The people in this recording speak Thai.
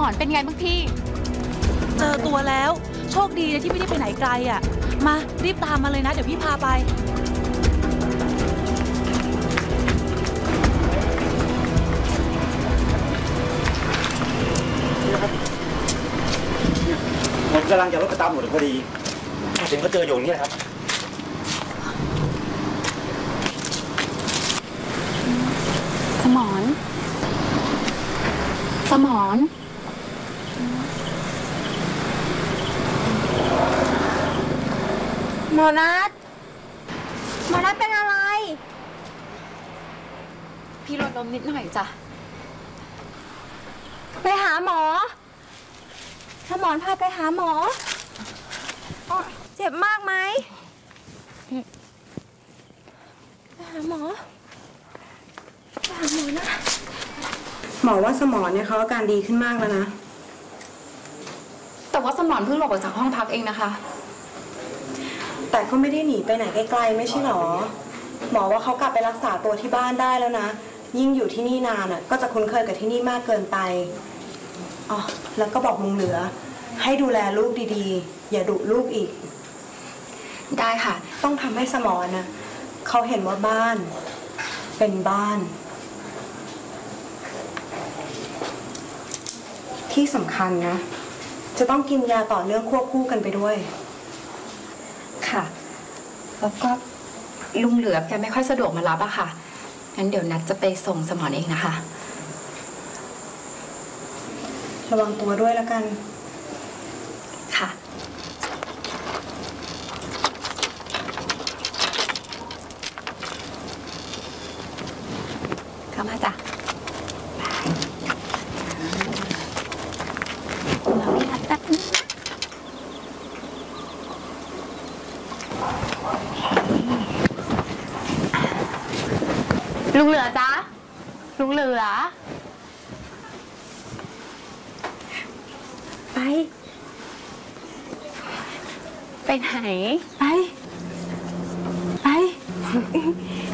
รเป็นไงบ้างพี่เจอตัวแล้วโชคดีนะที่ไม่ได้ไปไหนไกลอ่ะมารีบตามมาเลยนะเดี๋ยวพี่พาไปผมกำลังจะรถไปตามหมดพอดีถึงก็เจออยู่นี่นะครับสมรหมอนัทเป็นอะไรพี่รถล้มนิดหน่อยจ้ะไปหาหมอสมรพาไปหาหมอเจ็บมากไหมไปหาหมอนะหมอว่าสมรเนี่ยเขาอาการดีขึ้นมากแล้วนะแต่ว่าสมรเพิ่งหลบออกจากห้องพักเองนะคะแต่ก็ไม่ได้หนีไปไหนไกลๆไม่ใช่หรอหมอว่าเขากลับไปรักษาตัวที่บ้านได้แล้วนะยิ่งอยู่ที่นี่นานอ่ะก็จะคุ้นเคยกับที่นี่มากเกินไปอ๋อแล้วก็บอกลุงเหลือให้ดูแลลูกดีๆอย่าดุลูกอีกได้ค่ะต้องทำให้สมรนะเขาเห็นว่าบ้านเป็นบ้านที่สำคัญนะจะต้องกินยาต่อเนื่องควบคู่กันไปด้วยค่ะแล้วก็ลุงเหลือแกไม่ค่อยสะดวกมารับอะค่ะงั้นเดี๋ยวนัดจะไปส่งสมรเองนะคะระวังตัวด้วยแล้วกันค่ะเข้ามาจ้ะเราไม่ทันแป๊บนึงลุงเหลือจ๊ะลุงเหลือไปไหนไป